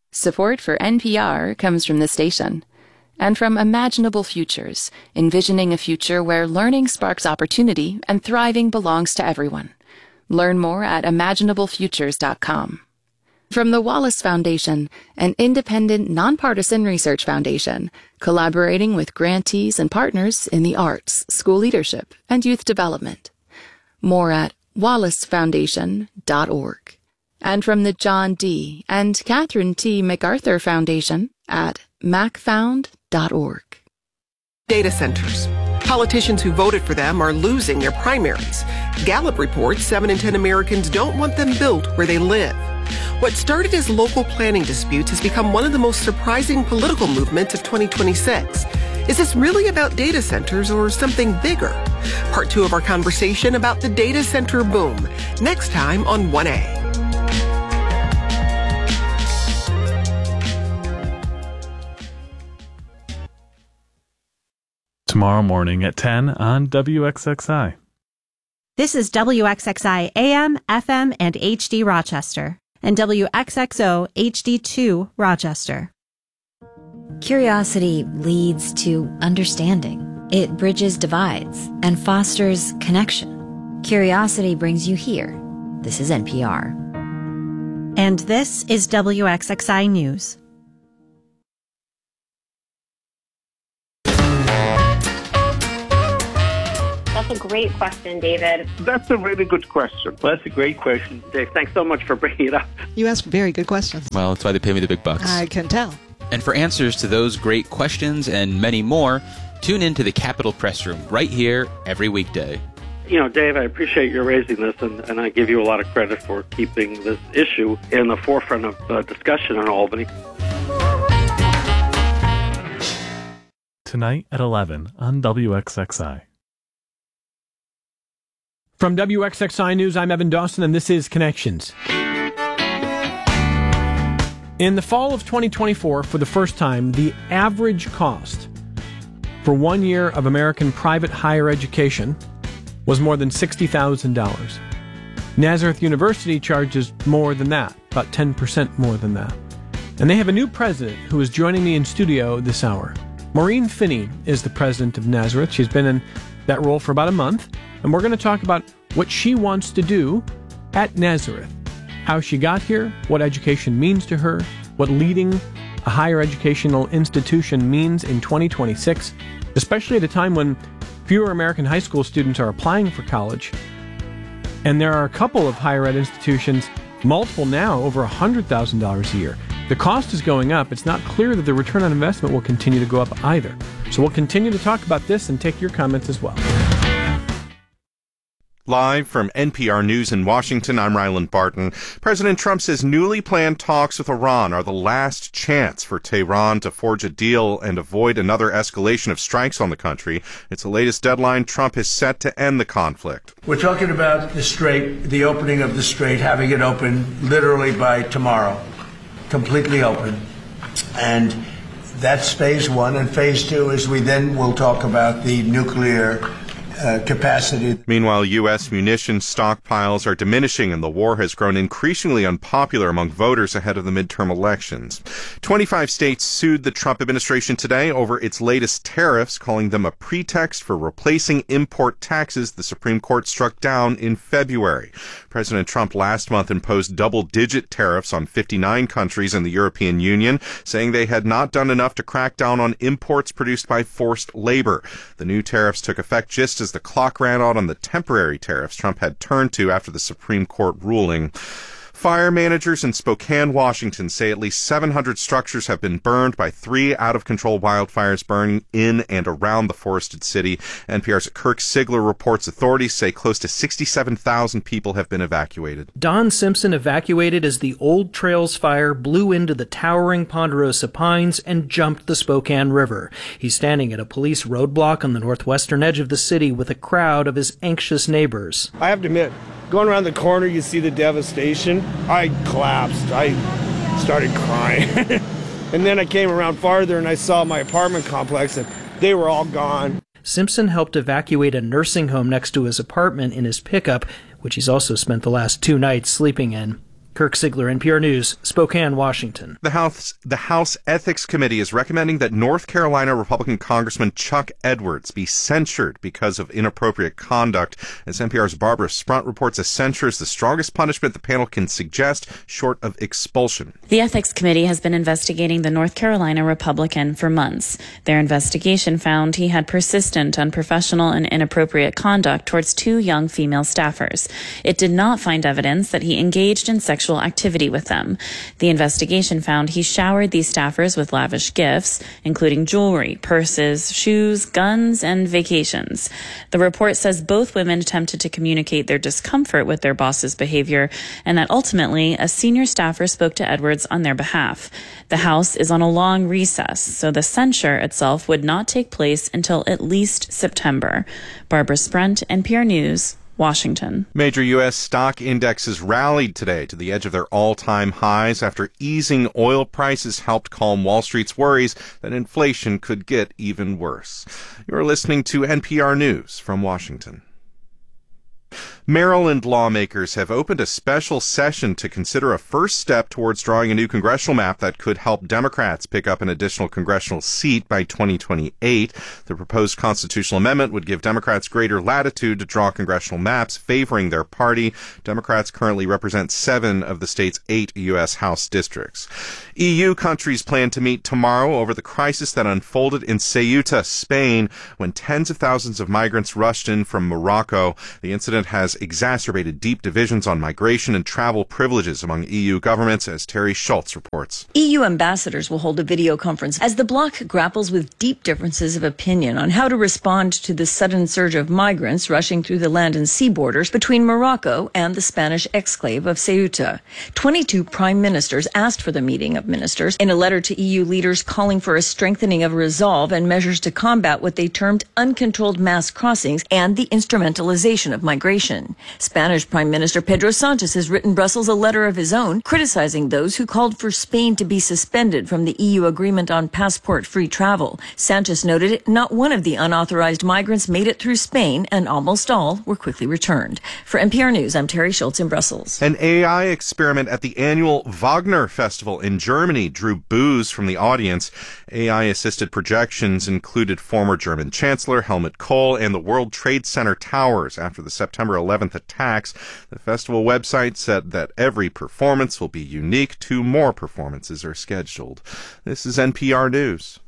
Support for NPR comes from the station and from Imaginable Futures, envisioning a future where learning sparks opportunity and thriving belongs to everyone. Learn more at imaginablefutures.com. From the Wallace Foundation, an independent, nonpartisan research foundation, collaborating with grantees and partners in the arts, school leadership, and youth development. More at wallacefoundation.org. And from the John D. and Catherine T. MacArthur Foundation at macfound.org. Data centers. Politicians who voted for them are losing their primaries. Gallup reports 7 in 10 Americans don't want them built where they live. What started as local planning disputes has become one of the most surprising political movements of 2026. Is this really about data centers or something bigger? Part 2 of our conversation about the data center boom, next time on 1A. Tomorrow morning at 10 on WXXI. This is WXXI AM, FM, and HD Rochester, and WXXO HD2 Rochester. Curiosity leads to understanding. It bridges divides and fosters connection. Curiosity brings you here. This is NPR. And this is WXXI News. That's a great question, David. That's a really good question. Well, that's a great question, Dave. Thanks so much for bringing it up. You ask very good questions. Well, that's why they pay me the big bucks. I can tell. And for answers to those great questions and many more, tune in to the Capitol Press Room right here every weekday. You know, Dave, I appreciate you raising this, and I give you a lot of credit for keeping this issue in the forefront of discussion in Albany. Tonight at 11 on WXXI. From WXXI News, I'm Evan Dawson, and this is Connections. In the fall of 2024, for the first time, the average cost for 1 year of American private higher education was more than $60,000. Nazareth University charges more than that, about 10% more than that. And they have a new president who is joining me in studio this hour. Maureen Finney is the president of Nazareth. She's been in that role for about a month, and we're going to talk about what she wants to do at Nazareth, how she got here, what education means to her, what leading a higher educational institution means in 2026, especially at a time when fewer American high school students are applying for college. And there are a couple of higher ed institutions, multiple now, over $100,000 a year. The cost is going up. It's not clear that the return on investment will continue to go up either. So we'll continue to talk about this and take your comments as well. Live from NPR News in Washington, I'm Ryland Barton. President Trump says newly planned talks with Iran are the last chance for Tehran to forge a deal and avoid another escalation of strikes on the country. It's the latest deadline Trump has set to end the conflict. We're talking about the strait, the opening of the strait, having it open literally by tomorrow, completely open. And that's phase one. And phase two is we then will talk about the nuclear capacity. Meanwhile, U.S. munitions stockpiles are diminishing and the war has grown increasingly unpopular among voters ahead of the midterm elections. 25 states sued the Trump administration today over its latest tariffs, calling them a pretext for replacing import taxes the Supreme Court struck down in February. President Trump last month imposed double-digit tariffs on 59 countries in the European Union, saying they had not done enough to crack down on imports produced by forced labor. The new tariffs took effect just as the clock ran out on the temporary tariffs Trump had turned to after the Supreme Court ruling. Fire managers in Spokane, Washington say at least 700 structures have been burned by 3 out-of-control wildfires burning in and around the forested city. NPR's Kirk Sigler reports authorities say close to 67,000 people have been evacuated. Don Simpson evacuated as the Old Trails fire blew into the towering Ponderosa Pines and jumped the Spokane River. He's standing at a police roadblock on the northwestern edge of the city with a crowd of his anxious neighbors. I have to admit, going around the corner, you see the devastation. I collapsed. I started crying. And then I came around farther and I saw my apartment complex and they were all gone. Simpson helped evacuate a nursing home next to his apartment in his pickup, which he's also spent the last 2 nights sleeping in. Kirk Sigler, NPR News, Spokane, Washington. The House Ethics Committee is recommending that North Carolina Republican Congressman Chuck Edwards be censured because of inappropriate conduct. As NPR's Barbara Sprunt reports, a censure is the strongest punishment the panel can suggest, short of expulsion. The Ethics Committee has been investigating the North Carolina Republican for months. Their investigation found he had persistent, unprofessional, and inappropriate conduct towards 2 young female staffers. It did not find evidence that he engaged in sexual activity with them. The investigation found he showered these staffers with lavish gifts, including jewelry, purses, shoes, guns, and vacations. The report says both women attempted to communicate their discomfort with their boss's behavior, and that ultimately a senior staffer spoke to Edwards on their behalf. The House is on a long recess, so the censure itself would not take place until at least September. Barbara Sprunt, NPR News, Washington. Major U.S. stock indexes rallied today to the edge of their all-time highs after easing oil prices helped calm Wall Street's worries that inflation could get even worse. You're listening to NPR News from Washington. Maryland lawmakers have opened a special session to consider a first step towards drawing a new congressional map that could help Democrats pick up an additional congressional seat by 2028. The proposed constitutional amendment would give Democrats greater latitude to draw congressional maps favoring their party. Democrats currently represent 7 of the state's 8 U.S. House districts. EU countries plan to meet tomorrow over the crisis that unfolded in Ceuta, Spain, when tens of thousands of migrants rushed in from Morocco. The incident has exacerbated deep divisions on migration and travel privileges among EU governments, as Terry Schultz reports. EU ambassadors will hold a video conference as the bloc grapples with deep differences of opinion on how to respond to the sudden surge of migrants rushing through the land and sea borders between Morocco and the Spanish exclave of Ceuta. 22 prime ministers asked for the meeting of ministers in a letter to EU leaders calling for a strengthening of resolve and measures to combat what they termed uncontrolled mass crossings and the instrumentalization of migration. Spanish Prime Minister Pedro Sanchez has written Brussels a letter of his own criticizing those who called for Spain to be suspended from the EU agreement on passport-free travel. Sanchez noted not one of the unauthorized migrants made it through Spain, and almost all were quickly returned. For NPR News, I'm Terry Schultz in Brussels. An AI experiment at the annual Wagner Festival in Germany drew boos from the audience. AI-assisted projections included former German Chancellor Helmut Kohl and the World Trade Center towers after the September 11th attacks. The festival website said that every performance will be unique. 2 more performances are scheduled. This is NPR News.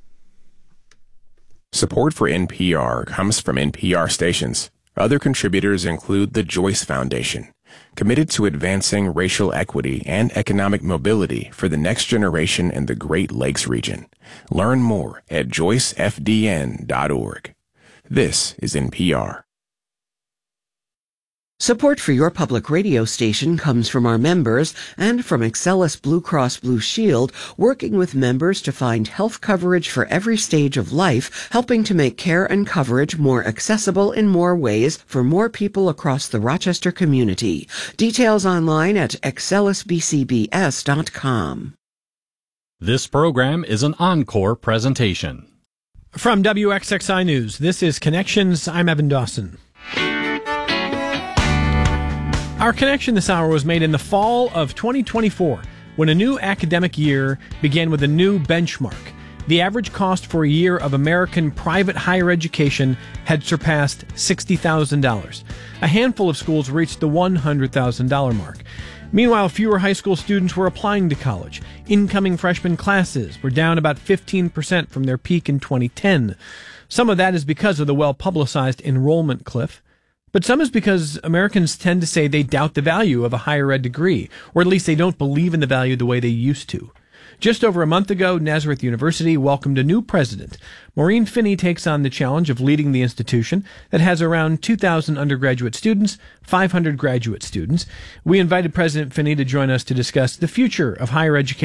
Support for NPR comes from NPR stations. Other contributors include the Joyce Foundation, committed to advancing racial equity and economic mobility for the next generation in the Great Lakes region. Learn more at joycefdn.org. This is NPR. Support for your public radio station comes from our members and from Excellus Blue Cross Blue Shield, working with members to find health coverage for every stage of life, helping to make care and coverage more accessible in more ways for more people across the Rochester community. Details online at excellusbcbs.com. This program is an encore presentation. From WXXI News, this is Connections. I'm Evan Dawson. Our connection this hour was made in the fall of 2024, when a new academic year began with a new benchmark. The average cost for a year of American private higher education had surpassed $60,000. A handful of schools reached the $100,000 mark. Meanwhile, fewer high school students were applying to college. Incoming freshman classes were down about 15% from their peak in 2010. Some of that is because of the well-publicized enrollment cliff. But some is because Americans tend to say they doubt the value of a higher ed degree, or at least they don't believe in the value the way they used to. Just over a month ago, Nazareth University welcomed a new president. Maureen Finney takes on the challenge of leading the institution that has around 2,000 undergraduate students, 500 graduate students. We invited President Finney to join us to discuss the future of higher education,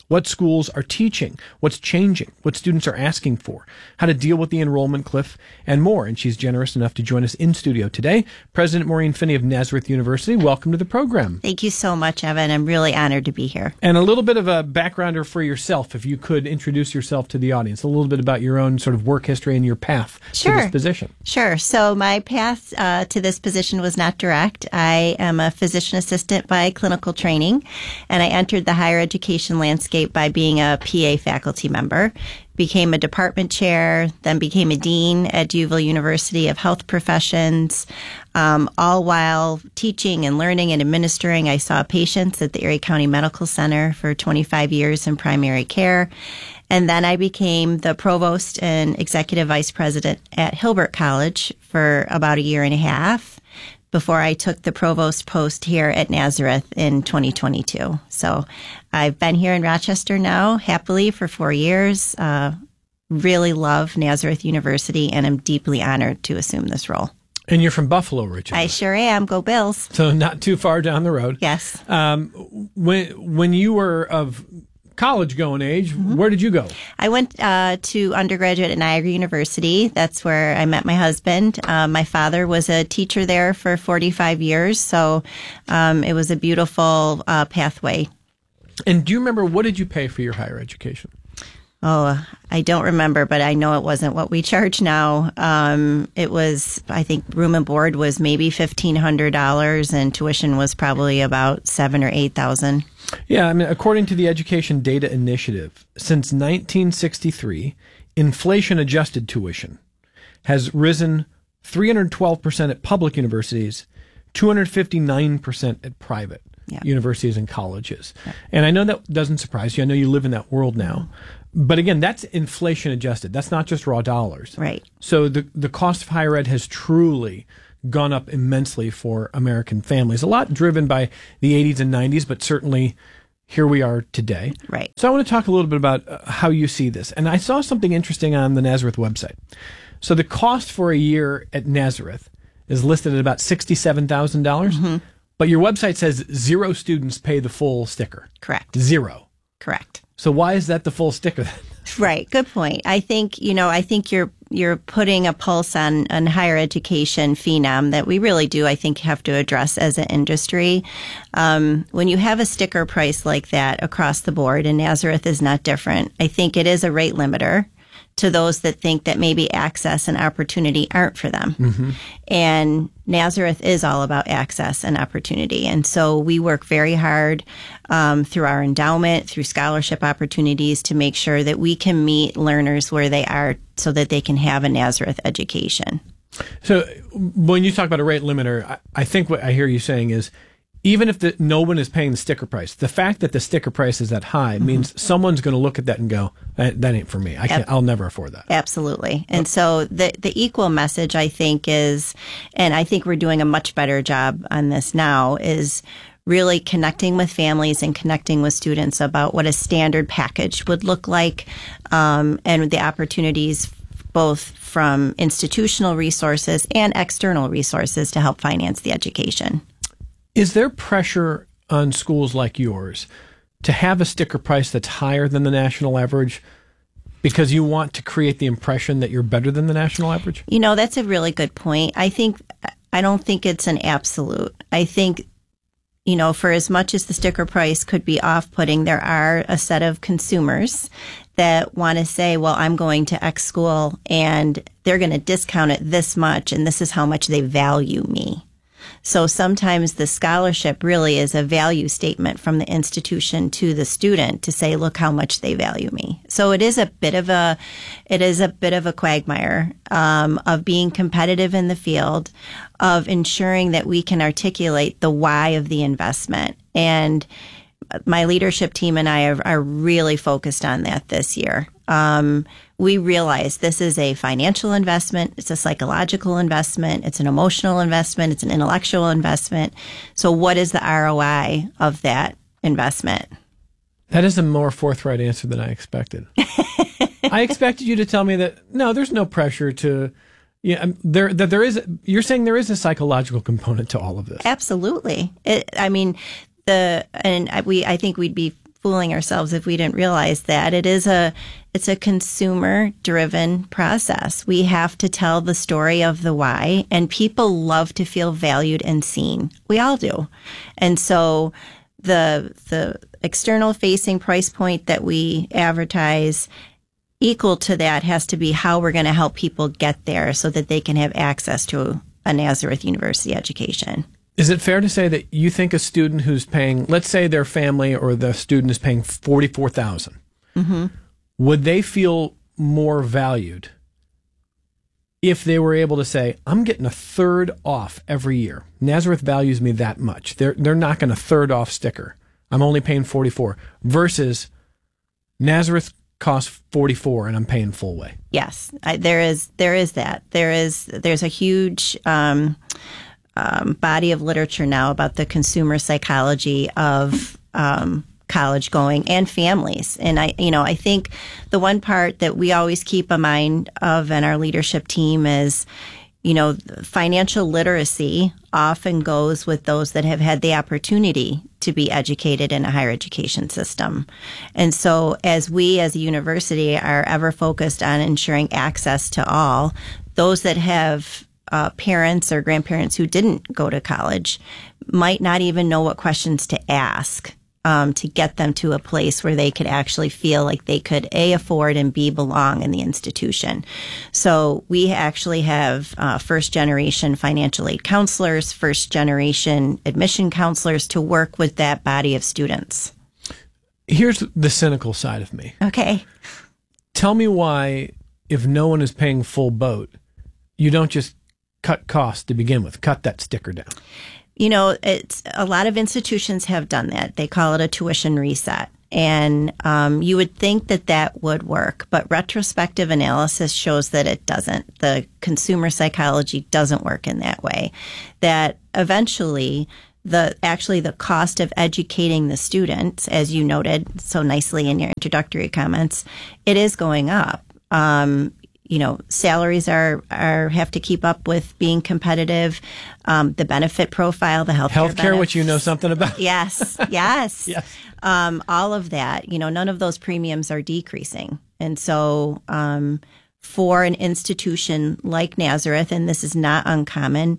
what schools are teaching, what's changing, what students are asking for, how to deal with the enrollment cliff, and more. And she's generous enough to join us in studio today. President Maureen Finney of Nazareth University, welcome to the program. Thank you so much, Evan. I'm really honored to be here. And a little bit of a backgrounder for yourself, if you could introduce yourself to the audience, a little bit about your own sort of work history and your path to this position. Sure. So my path to this position was not direct. I am a physician assistant by clinical training, and I entered the higher education landscape by being a PA faculty member, became a department chair, then became a dean at D'Youville University of Health Professions. All while teaching and learning and administering, I saw patients at the Erie County Medical Center for 25 years in primary care. And then I became the provost and executive vice president at Hilbert College for about a year and a half before I took the provost post here at Nazareth in 2022. So I've been here in Rochester now happily for 4 years. Really love Nazareth University, and I'm deeply honored to assume this role. And you're from Buffalo originally. I sure am. Go Bills. So not too far down the road. Yes. When you were of college-going age, where did you go? I went to undergraduate at Niagara University. That's where I met my husband. My father was a teacher there for 45 years, so it was a beautiful pathway. And do you remember, what did you pay for your higher education? Oh, I don't remember, but I know it wasn't what we charge now. It was, I think, room and board was maybe $1,500, and tuition was probably about $7,000 or $8,000. Yeah, I mean, according to the Education Data Initiative, since 1963, inflation-adjusted tuition has risen 312% at public universities, 259% at private universities and colleges. Yeah. And I know that doesn't surprise you. I know you live in that world now. But again, that's inflation-adjusted. That's not just raw dollars. Right. So the cost of higher ed has truly gone up immensely for American families. A lot driven by the 80s and 90s, but certainly here we are today. Right. So I want to talk a little bit about how you see this. And I saw something interesting on the Nazareth website. So the cost for a year at Nazareth is listed at about $67,000. But your website says 0 students pay the full sticker. Correct. 0. Correct. So why is that the full sticker? Right. Good point. I think you're putting a pulse on higher education phenom that we really do, I think, have to address as an industry. When you have a sticker price like that across the board, and Nazareth is not different, I think it is a rate limiter to those that think that maybe access and opportunity aren't for them. And Nazareth is all about access and opportunity. And so we work very hard through our endowment, through scholarship opportunities to make sure that we can meet learners where they are so that they can have a Nazareth education. So when you talk about a rate limiter, I think what I hear you saying is, even if no one is paying the sticker price, the fact that the sticker price is that high means someone's going to look at that and go, that ain't for me. I'll never afford that. Absolutely. And so the equal message, I think, is, and I think we're doing a much better job on this now, is really connecting with families and connecting with students about what a standard package would look like, and the opportunities both from institutional resources and external resources to help finance the education. Is there pressure on schools like yours to have a sticker price that's higher than the national average because you want to create the impression that you're better than the national average? You know, that's a really good point. I don't think it's an absolute. I think, you know, for as much as the sticker price could be off-putting, there are a set of consumers that want to say, well, I'm going to X school and they're going to discount it this much, and this is how much they value me. So sometimes the scholarship really is a value statement from the institution to the student to say, look how much they value me. So it is a bit of a quagmire of being competitive in the field, of ensuring that we can articulate the why of the investment. And my leadership team and I are really focused on that this year. We realize this is a financial investment, it's a psychological investment, it's an emotional investment, it's an intellectual investment. So what is the ROI of that investment? That is a more forthright answer than I expected. I expected you to tell me that, no, there's no pressure to, you're saying there is a psychological component to all of this. Absolutely. I think we'd be fooling ourselves if we didn't realize that. It's a consumer-driven process. We have to tell the story of the why, and people love to feel valued and seen. We all do. And so the external-facing price point that we advertise, equal to that has to be how we're going to help people get there so that they can have access to a Nazareth University education. Is it fair to say that you think a student who's paying, let's say their family or the student is paying $44,000, Mm-hmm. would they feel more valued if they were able to say, I'm getting a third off every year? Nazareth values me that much. They're not going to third off sticker. I'm only paying $44 versus Nazareth costs $44 and I'm paying full way. Yes, there is that. There's a huge body of literature now about the consumer psychology of college going and families. And I think the one part that we always keep in mind of in our leadership team is, financial literacy often goes with those that have had the opportunity to be educated in a higher education system. And so as we as a university are ever focused on ensuring access to all, those that have parents or grandparents who didn't go to college might not even know what questions to ask to get them to a place where they could actually feel like they could A, afford, and B, belong in the institution. So we actually have first-generation financial aid counselors, first-generation admission counselors to work with that body of students. Here's the cynical side of me. Okay. Tell me why, if no one is paying full boat, you don't just cut costs to begin with, cut that sticker down. It's a lot of institutions have done that. They call it a tuition reset. And you would think that would work, but retrospective analysis shows that it doesn't. The consumer psychology doesn't work in that way. That eventually the cost of educating the students, as you noted so nicely in your introductory comments, it is going up. Salaries have to keep up with being competitive. The benefit profile, the healthcare, which you know something about. Yes. Yes. All of that, none of those premiums are decreasing. And so, for an institution like Nazareth, and this is not uncommon,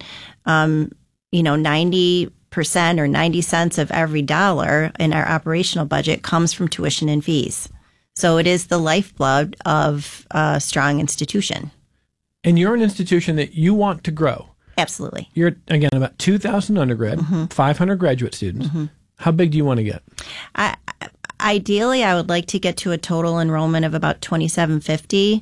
90% or 90 cents of every dollar in our operational budget comes from tuition and fees. So it is the lifeblood of a strong institution. And you're an institution that you want to grow. Absolutely. You're, again, about 2,000 undergrad, 500 graduate students. How big do you want to get? Ideally, I would like to get to a total enrollment of about 2,750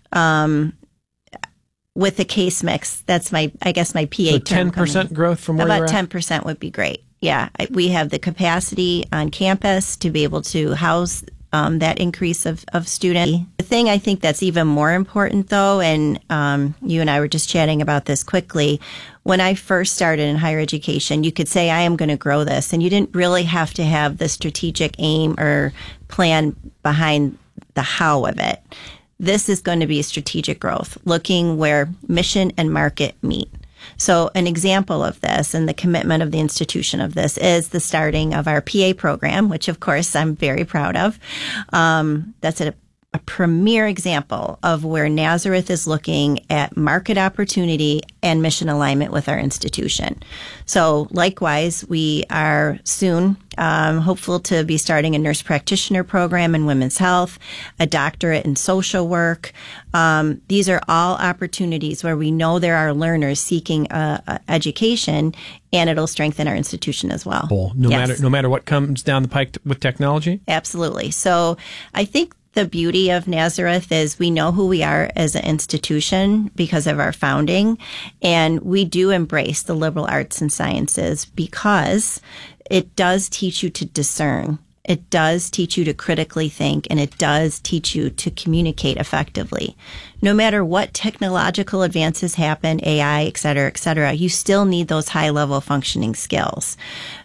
with the case mix. That's my PA term. 10% growth from where you're at? About 10% would be great. Yeah. We have the capacity on campus to be able to house that increase of students. The thing I think that's even more important, though, and you and I were just chatting about this quickly, when I first started in higher education, you could say, I am going to grow this, and you didn't really have to have the strategic aim or plan behind the how of it. This is going to be strategic growth, looking where mission and market meet. So an example of this and the commitment of the institution of this is the starting of our PA program, which of course I'm very proud of. That's a premier example of where Nazareth is looking at market opportunity and mission alignment with our institution. So likewise, we are soon hopeful to be starting a nurse practitioner program in women's health, a doctorate in social work. These are all opportunities where we know there are learners seeking education, and it'll strengthen our institution as well. No matter what comes down the pike with technology? Absolutely. So I think the beauty of Nazareth is we know who we are as an institution because of our founding, and we do embrace the liberal arts and sciences because it does teach you to discern. It does teach you to critically think, and it does teach you to communicate effectively. No matter what technological advances happen, AI, et cetera, you still need those high-level functioning skills.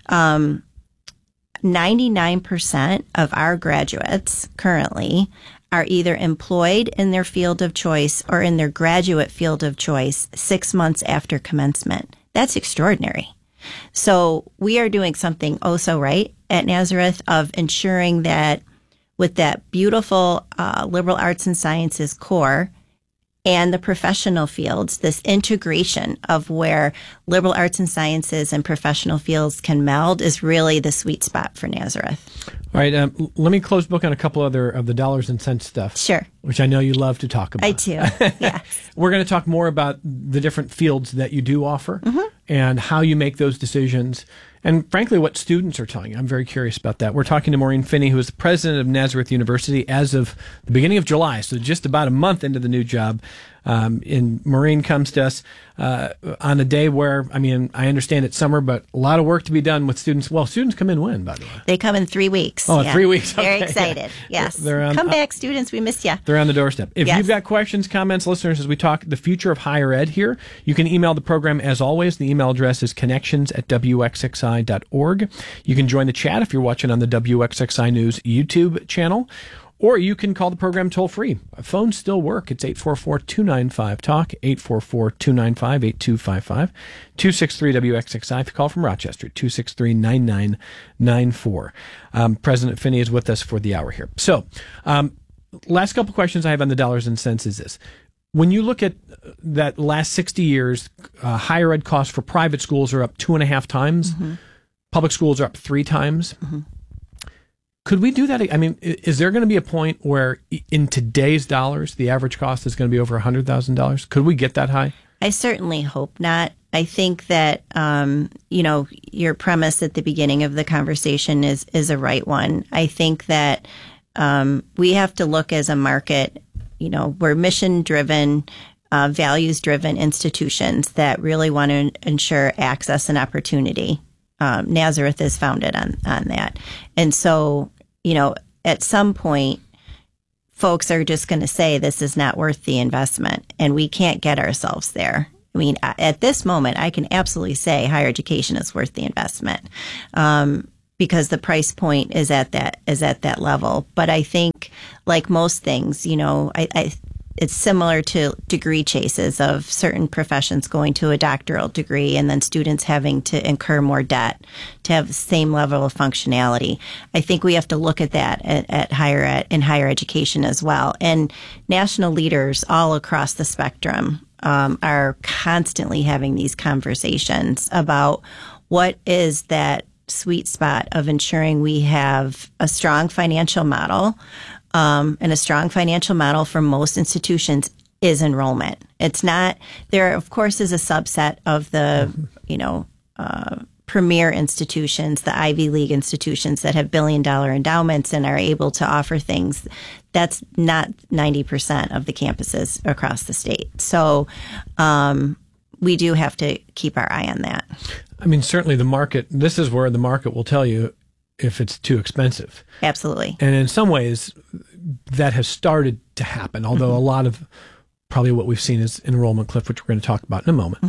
99% of our graduates currently are either employed in their field of choice or in their graduate field of choice 6 months after commencement. That's extraordinary. So we are doing something oh so right at Nazareth of ensuring that with that beautiful liberal arts and sciences core and the professional fields, this integration of where liberal arts and sciences and professional fields can meld is really the sweet spot for Nazareth. All right, let me close book on a couple other of the dollars and cents stuff. Sure. Which I know you love to talk about. I do, yes. We're going to talk more about the different fields that you do offer and how you make those decisions and, frankly, what students are telling you. I'm very curious about that. We're talking to Maureen Finney, who is the president of Nazareth University as of the beginning of July, so just about a month into the new job. And Maureen comes to us on a day where, I mean, I understand it's summer, but a lot of work to be done with students. Well, students come in when, by the way? They come in 3 weeks. Oh, 3 weeks. Okay. Very excited. Yes. Come back, students. We miss you. They're on the doorstep. If you've got questions, comments, listeners, as we talk the future of higher ed here, you can email the program as always. The email address is connections@wxxi.org. You can join the chat if you're watching on the WXXI News YouTube channel. Or you can call the program toll-free. Phones still work. It's 844-295-TALK, 844-295-8255, 263-WXXI. If you call from Rochester, 263-9994. President Finney is with us for the hour here. So, last couple questions I have on the dollars and cents is this. When you look at that last 60 years, higher ed costs for private schools are up 2.5 times. Public schools are up 3 times. Could we do that? I mean, is there going to be a point where in today's dollars, the average cost is going to be over $100,000? Could we get that high? I certainly hope not. I think that, your premise at the beginning of the conversation is a right one. I think that we have to look as a market, we're mission-driven, values-driven institutions that really want to ensure access and opportunity. Nazareth is founded on that. And so, at some point, folks are just going to say this is not worth the investment, and we can't get ourselves there. I mean, at this moment, I can absolutely say higher education is worth the investment because the price point is at that level. But I think, like most things, it's similar to degree chases of certain professions going to a doctoral degree and then students having to incur more debt to have the same level of functionality. I think we have to look at that at higher education as well. And national leaders all across the spectrum are constantly having these conversations about what is that sweet spot of ensuring we have a strong financial model. And a strong financial model for most institutions is enrollment. It's not, there of course is a subset of the, premier institutions, the Ivy League institutions that have billion-dollar endowments and are able to offer things. That's not 90% of the campuses across the state. So, we do have to keep our eye on that. I mean, certainly the market, this is where the market will tell you if it's too expensive. Absolutely. And in some ways, that has started to happen, although a lot of probably what we've seen is enrollment cliff, which we're going to talk about in a moment.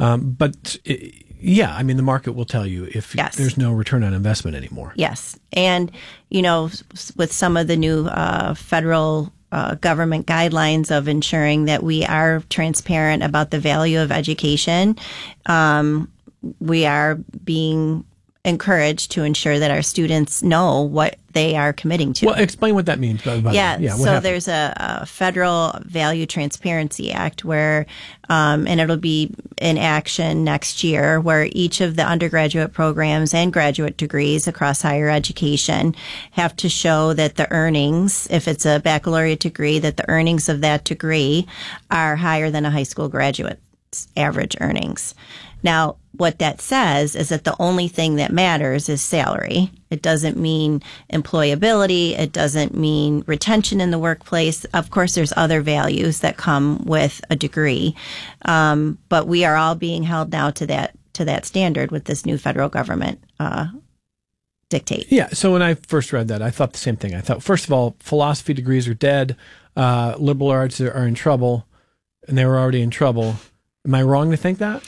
The market will tell you if there's no return on investment anymore. Yes. And, with some of the new federal government guidelines of ensuring that we are transparent about the value of education, we are being encouraged to ensure that our students know what they are committing to. Well, explain what that means. So there's a federal Value Transparency Act where, and it'll be in action next year, where each of the undergraduate programs and graduate degrees across higher education have to show that the earnings, if it's a baccalaureate degree, that the earnings of that degree are higher than a high school graduate's average earnings. Now, what that says is that the only thing that matters is salary. It doesn't mean employability. It doesn't mean retention in the workplace. Of course, there's other values that come with a degree. But we are all being held now to that standard with this new federal government dictate. Yeah. So when I first read that, I thought the same thing. I thought, first of all, philosophy degrees are dead. Liberal arts are in trouble, and they were already in trouble. Am I wrong to think that?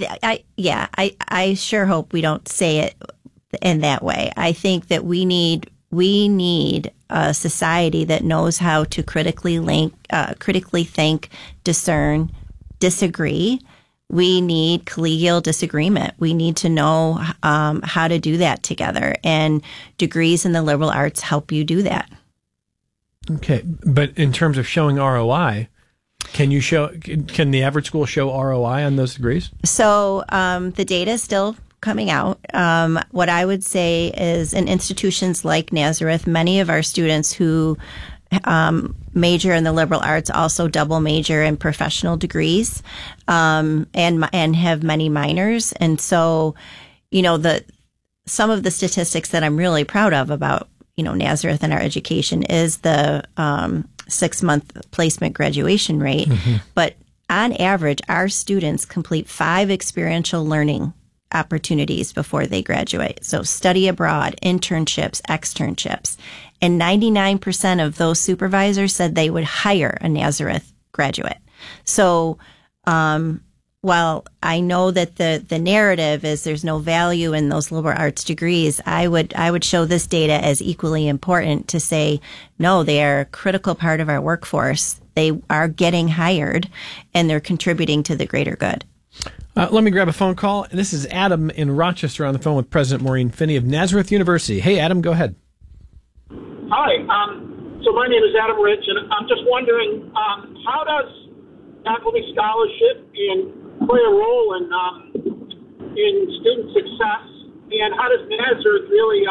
I sure hope we don't say it in that way. I think that we need a society that knows how to critically think, discern, disagree we need collegial disagreement. We need to know how to do that together. And degrees in the liberal arts help you do that. Okay. But in terms of showing ROI, can the average school show ROI on those degrees? So the data is still coming out. What I would say is in institutions like Nazareth, many of our students who major in the liberal arts also double major in professional degrees, and have many minors. And so, some of the statistics that I'm really proud of about, Nazareth and our education is the 6-month placement graduation rate. Mm-hmm. But on average, our students complete 5 experiential learning opportunities before they graduate. So study abroad, internships, externships. And 99% of those supervisors said they would hire a Nazareth graduate. So while I know that the narrative is there's no value in those liberal arts degrees, I would show this data as equally important to say, no, they are a critical part of our workforce. They are getting hired and they're contributing to the greater good. Let me grab a phone call. This is Adam in Rochester on the phone with President Maureen Finney of Nazareth University. Hey, Adam, go ahead. Hi. So my name is Adam Rich, and I'm just wondering, how does faculty scholarship play a role in student success, and how does Nazareth really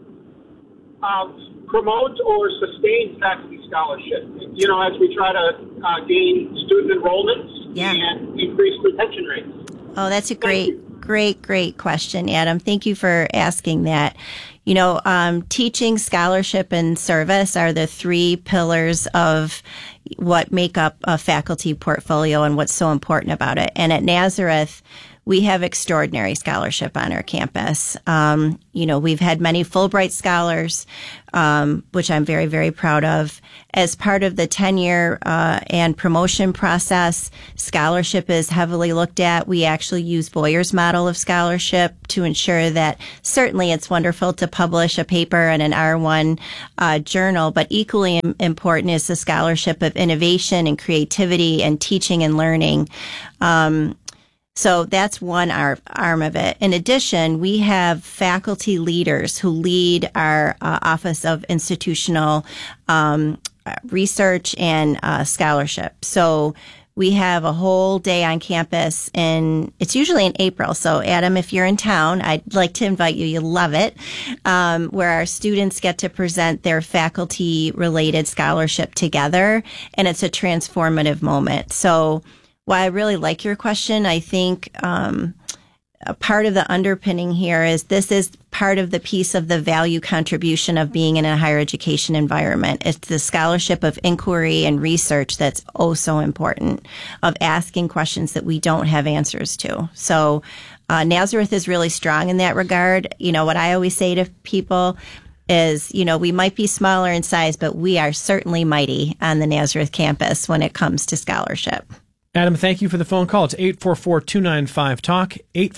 promote or sustain faculty scholarship, as we try to gain student enrollments and increase retention rates? Oh, that's a great question, Adam. Thank you for asking that. Teaching, scholarship, and service are the 3 pillars of what make up a faculty portfolio and what's so important about it. And at Nazareth, we have extraordinary scholarship on our campus. We've had many Fulbright scholars, which I'm very, very proud of. As part of the tenure and promotion process, scholarship is heavily looked at. We actually use Boyer's model of scholarship to ensure that certainly it's wonderful to publish a paper in an R1 journal, but equally important is the scholarship of innovation and creativity and teaching and learning. So that's one arm of it. In addition, we have faculty leaders who lead our Office of Institutional Research and Scholarship. So we have a whole day on campus, and it's usually in April. So, Adam, if you're in town, I'd like to invite you. You'll love it, where our students get to present their faculty-related scholarship together, and it's a transformative moment. So, while I really like your question, I think a part of the underpinning here is this is part of the piece of the value contribution of being in a higher education environment. It's the scholarship of inquiry and research that's oh so important, of asking questions that we don't have answers to. So Nazareth is really strong in that regard. What I always say to people is, we might be smaller in size, but we are certainly mighty on the Nazareth campus when it comes to scholarship. Adam, thank you for the phone call. It's 844-295-TALK,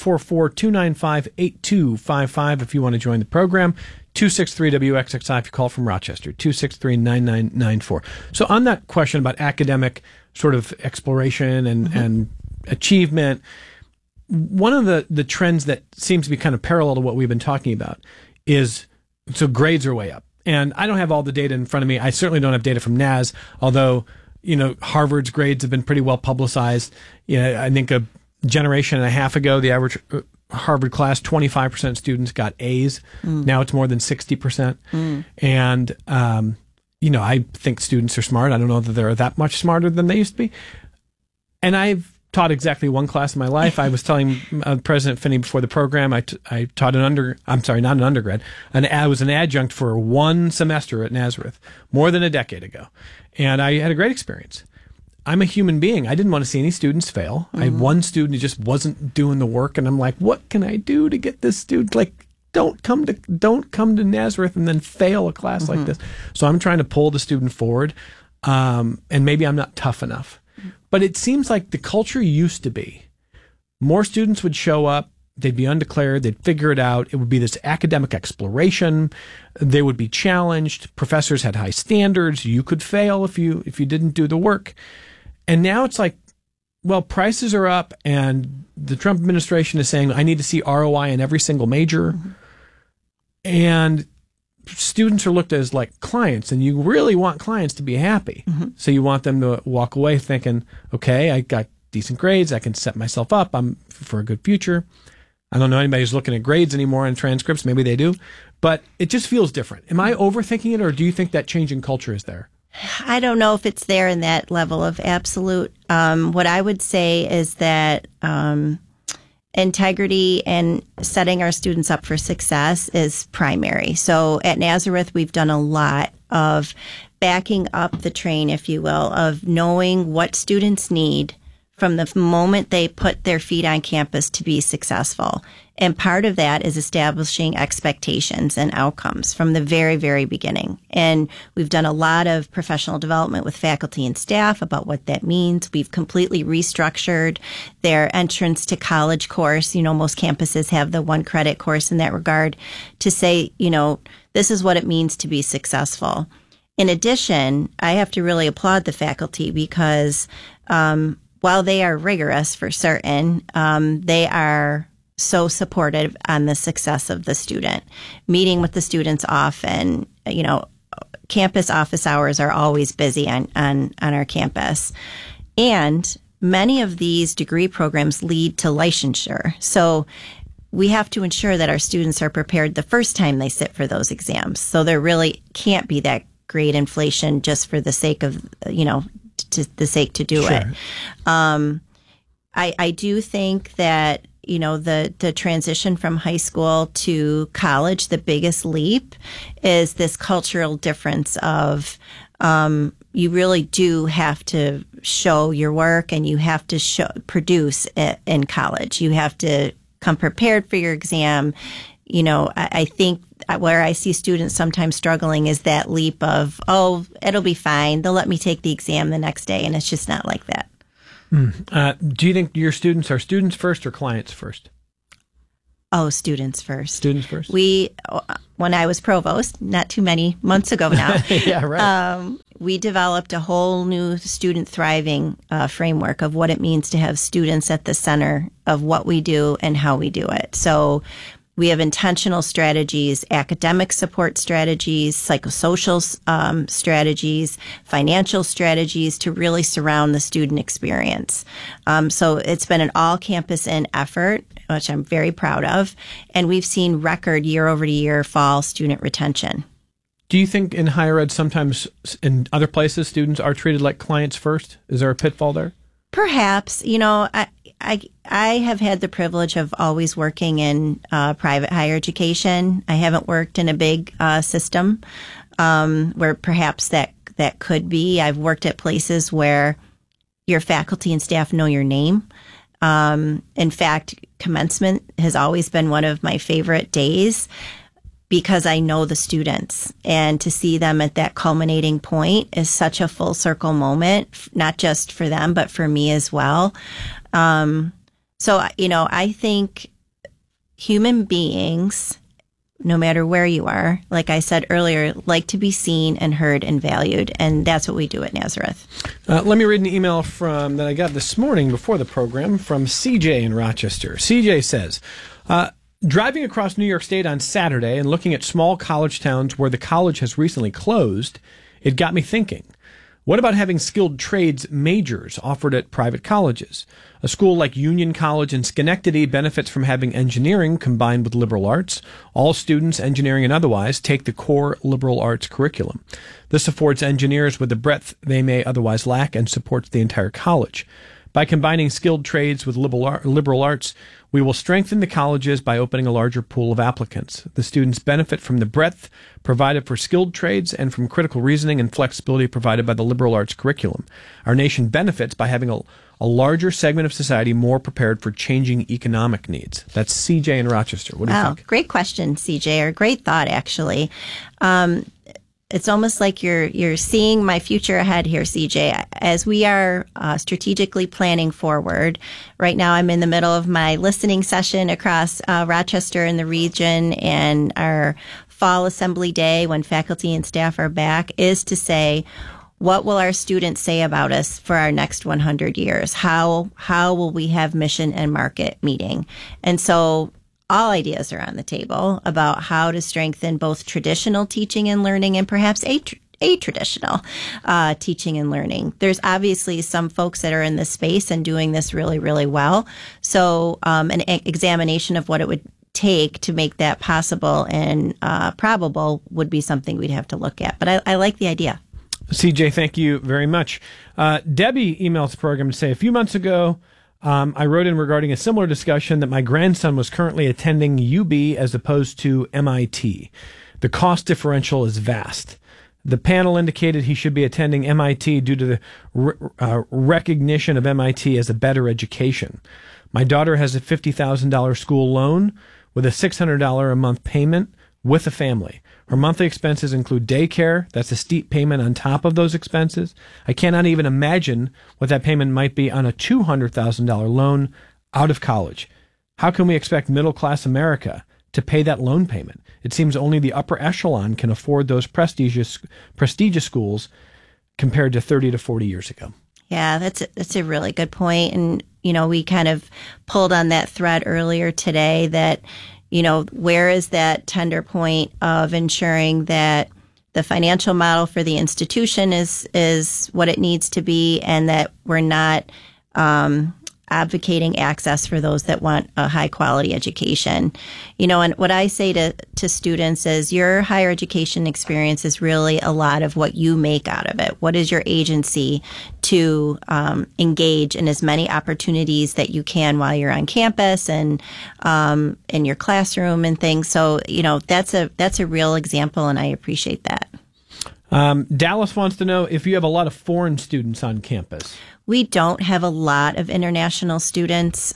844-295-8255 if you want to join the program, 263-WXXI if you call from Rochester, 263-9994. So on that question about academic sort of exploration and achievement, one of the trends that seems to be kind of parallel to what we've been talking about is, so grades are way up. And I don't have all the data in front of me. I certainly don't have data from NAS, although Harvard's grades have been pretty well publicized. I think a generation and a half ago, the average Harvard class, 25% of students got A's. Now it's more than 60%. And, I think students are smart. I don't know that they're that much smarter than they used to be. And I've taught exactly one class in my life. I was telling President Finney before the program, I taught not an undergrad. I was an adjunct for 1 semester at Nazareth more than a decade ago. And I had a great experience. I'm a human being. I didn't want to see any students fail. I had one student who just wasn't doing the work, and I'm like, what can I do to get this student? Like, don't come to Nazareth and then fail a class like this. So I'm trying to pull the student forward, and maybe I'm not tough enough. But it seems like the culture used to be more students would show up, they'd be undeclared, they'd figure it out. It would be this academic exploration. They would be challenged. Professors had high standards. You could fail if you didn't do the work. And now it's like well, prices are up, and the Trump administration is saying, I need to see ROI in every single major. Mm-hmm. And students are looked at as like clients, and you really want clients to be happy. Mm-hmm. So you want them to walk away thinking, okay, I got decent grades, I can set myself up, I'm for a good future. I don't know anybody who's looking at grades anymore and transcripts. Maybe they do. But it just feels different. Am I overthinking it, or do you think that change in culture is there? I don't know if it's there in that level of absolute. What I would say is that integrity and setting our students up for success is primary. So at Nazareth, we've done a lot of backing up the train, if you will, of knowing what students need from the moment they put their feet on campus to be successful. And part of that is establishing expectations and outcomes from the very, very beginning. And we've done a lot of professional development with faculty and staff about what that means. We've completely restructured their entrance to college course. You know, most campuses have the 1 credit course in that regard to say, you know, this is what it means to be successful. In addition, I have to really applaud the faculty because, while they are rigorous for certain, they are so supportive on the success of the student. Meeting with the students often, you know, campus office hours are always busy on our campus. And many of these degree programs lead to licensure. So we have to ensure that our students are prepared the first time they sit for those exams. So there really can't be that grade inflation just for the sake of, you know, to do it. I do think that, you know, the transition from high school to college, the biggest leap is this cultural difference of you really do have to show your work, and you have to produce it in college. You have to come prepared for your exam. You know, I think where I see students sometimes struggling is that leap of, oh, it'll be fine. They'll let me take the exam the next day. And it's just not like that. Do you think your students are students first or clients first? Oh, students first. Students first. When I was provost, not too many months ago now, yeah, right. We developed a whole new student thriving framework of what it means to have students at the center of what we do and how we do it. So we have intentional strategies, academic support strategies, psychosocial strategies, financial strategies to really surround the student experience. So it's been an all-campus in effort, which I'm very proud of, and we've seen record year-over-year fall student retention. Do you think in higher ed sometimes in other places students are treated like clients first? Is there a pitfall there? Perhaps. You know, I have had the privilege of always working in private higher education. I haven't worked in a big system where perhaps that could be. I've worked at places where your faculty and staff know your name. In fact, commencement has always been one of my favorite days because I know the students, and to see them at that culminating point is such a full circle moment, not just for them, but for me as well. So, you know, I think human beings, no matter where you are, like I said earlier, like to be seen and heard and valued. And that's what we do at Nazareth. Let me read an email that I got this morning before the program from CJ in Rochester. CJ says, driving across New York State on Saturday and looking at small college towns where the college has recently closed, it got me thinking. What about having skilled trades majors offered at private colleges? A school like Union College in Schenectady benefits from having engineering combined with liberal arts. All students, engineering and otherwise, take the core liberal arts curriculum. This affords engineers with the breadth they may otherwise lack and supports the entire college. By combining skilled trades with liberal arts, we will strengthen the colleges by opening a larger pool of applicants. The students benefit from the breadth provided for skilled trades and from critical reasoning and flexibility provided by the liberal arts curriculum. Our nation benefits by having a larger segment of society more prepared for changing economic needs. That's CJ in Rochester. What do you think? Great question, CJ, or great thought, actually. It's almost like you're seeing my future ahead here, CJ. As we are strategically planning forward, right now I'm in the middle of my listening session across Rochester and the region, and our fall assembly day when faculty and staff are back is to say, What will our students say about us for our next 100 years? How will we have mission and market meeting? And so all ideas are on the table about how to strengthen both traditional teaching and learning and perhaps traditional teaching and learning. There's obviously some folks that are in this space and doing this really, really well. So an examination of what it would take to make that possible and probable would be something we'd have to look at. But I like the idea. CJ, thank you very much. Debbie emails the program to say, a few months ago, I wrote in regarding a similar discussion that my grandson was currently attending UB as opposed to MIT. The cost differential is vast. The panel indicated he should be attending MIT due to the recognition of MIT as a better education. My daughter has a $50,000 school loan with a $600 a month payment with a family. Her monthly expenses include daycare. That's a steep payment on top of those expenses. I cannot even imagine what that payment might be on a $200,000 loan out of college. How can we expect middle-class America to pay that loan payment? It seems only the upper echelon can afford those prestigious schools compared to 30 to 40 years ago. Yeah, that's a really good point. And, we kind of pulled on that thread earlier today that, where is that tender point of ensuring that the financial model for the institution is what it needs to be and that we're not advocating access for those that want a high quality education. And what I say to students is your higher education experience is really a lot of what you make out of it. What is your agency to engage in as many opportunities that you can while you're on campus and in your classroom and things. So, that's a real example, and I appreciate that. Dallas wants to know if you have a lot of foreign students on campus. We don't have a lot of international students.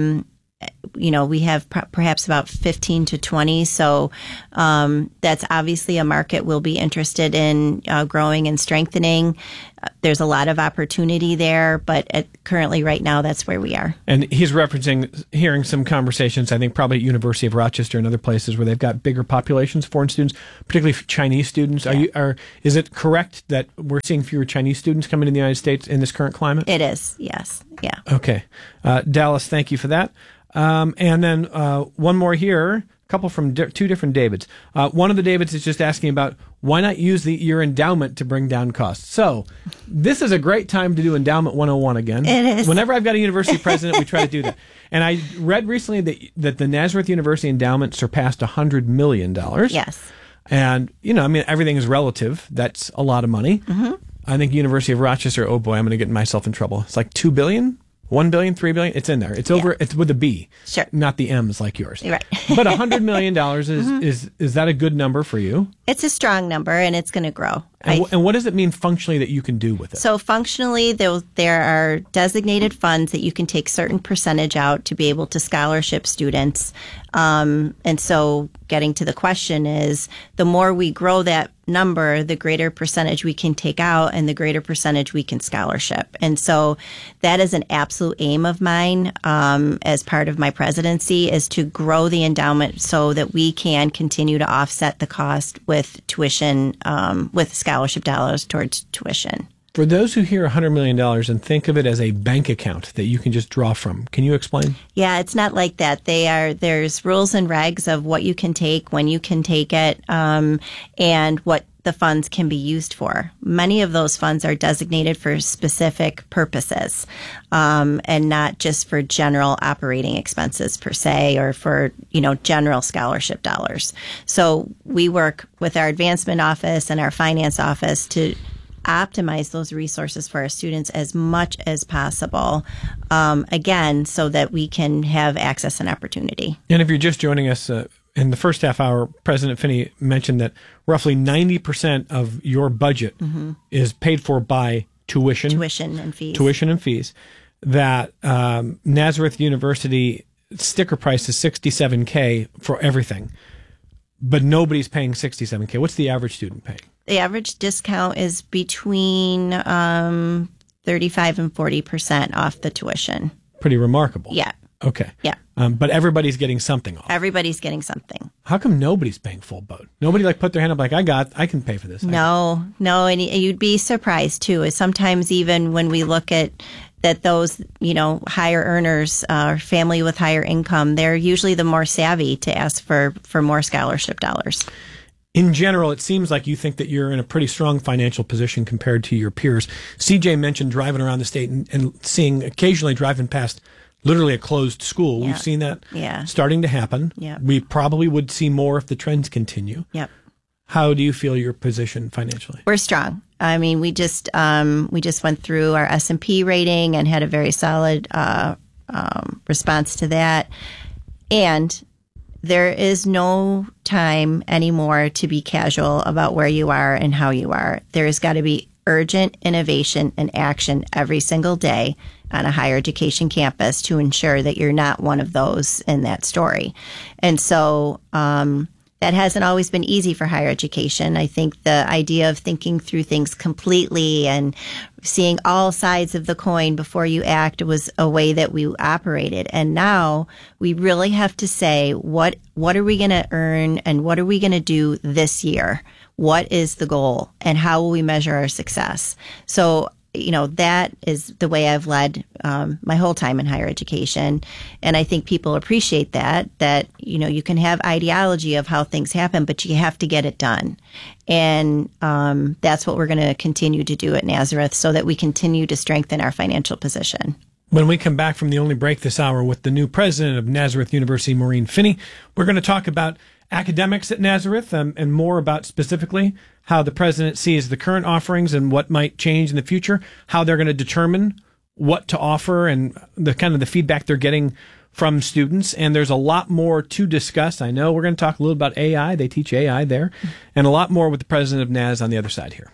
We have perhaps about 15 to 20. So that's obviously a market we'll be interested in growing and strengthening. There's a lot of opportunity there, but currently right now that's where we are. And he's referencing hearing some conversations, I think probably at University of Rochester and other places where they've got bigger populations of foreign students, particularly Chinese students. Yeah. Is it correct that we're seeing fewer Chinese students coming to the United States in this current climate? It is, yes. Yeah. Okay. Dallas, thank you for that. And then one more here, a couple from two different Davids. One of the Davids is just asking about why not use your endowment to bring down costs. So this is a great time to do Endowment 101 again. It is. Whenever I've got a university president, we try to do that. And I read recently that the Nazareth University endowment surpassed $100 million. Yes. And, everything is relative. That's a lot of money. Mm-hmm. I think University of Rochester, oh boy, I'm going to get myself in trouble. It's like $2 billion? 1 billion, 3 billion, it's in there. It's over. It's with a B, sure, not the M's like yours. Right. But $100 million is that a good number for you? It's a strong number, and it's going to grow. And what does it mean functionally that you can do with it? So functionally, there are designated funds that you can take certain percentage out to be able to scholarship students. And so getting to the question is, the more we grow that number, the greater percentage we can take out and the greater percentage we can scholarship. And so that is an absolute aim of mine as part of my presidency, is to grow the endowment so that we can continue to offset the cost with tuition, with scholarship dollars towards tuition. For those who hear $100 million and think of it as a bank account that you can just draw from, can you explain? Yeah, it's not like that. There's rules and regs of what you can take, when you can take it, and what the funds can be used for. Many of those funds are designated for specific purposes, and not just for general operating expenses per se, or for, general scholarship dollars. So we work with our advancement office and our finance office to optimize those resources for our students as much as possible, again, so that we can have access and opportunity. And if you're just joining us, in the first half hour, President Finney mentioned that roughly 90% of your budget is paid for by tuition and fees. That Nazareth University sticker price is $67K for everything, but nobody's paying $67K. What's the average student paying? The average discount is between 35 and 40% off the tuition. Pretty remarkable. Yeah. Okay. Yeah. But everybody's getting something off. Everybody's getting something. How come nobody's paying full boat? Nobody put their hand up like, I can pay for this. No, and you'd be surprised too. Is sometimes even when we look at that those, higher earners, family with higher income, they're usually the more savvy to ask for more scholarship dollars. In general, it seems like you think that you're in a pretty strong financial position compared to your peers. CJ mentioned driving around the state and seeing occasionally driving past literally a closed school. Yeah. We've seen that Yeah. starting to happen. Yeah. We probably would see more if the trends continue. Yep. How do you feel your position financially? We're strong. I mean, we just went through our S&P rating and had a very solid response to that. And there is no time anymore to be casual about where you are and how you are. There has got to be urgent innovation and action every single day on a higher education campus to ensure that you're not one of those in that story. And so that hasn't always been easy for higher education. I think the idea of thinking through things completely and seeing all sides of the coin before you act was a way that we operated. And now we really have to say, what are we going to earn and what are we going to do this year? What is the goal and how will we measure our success? So, that is the way I've led my whole time in higher education. And I think people appreciate that, you can have ideology of how things happen, but you have to get it done. And that's what we're going to continue to do at Nazareth so that we continue to strengthen our financial position. When we come back from the only break this hour with the new president of Nazareth University, Maureen Finney, we're going to talk about academics at Nazareth and more about specifically how the president sees the current offerings and what might change in the future, how they're going to determine what to offer and the kind of the feedback they're getting from students. And there's a lot more to discuss. I know we're going to talk a little about AI. They teach AI there, and a lot more with the president of Naz on the other side here.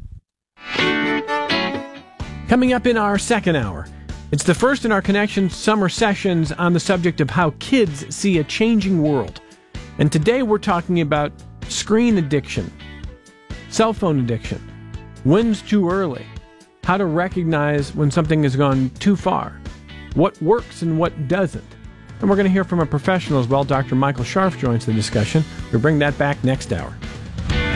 Coming up in our second hour, it's the first in our Connection summer sessions on the subject of how kids see a changing world. And today we're talking about screen addiction, cell phone addiction, when's too early, how to recognize when something has gone too far, what works and what doesn't. And we're going to hear from a professional as well. Dr. Michael Scharf joins the discussion. We'll bring that back next hour.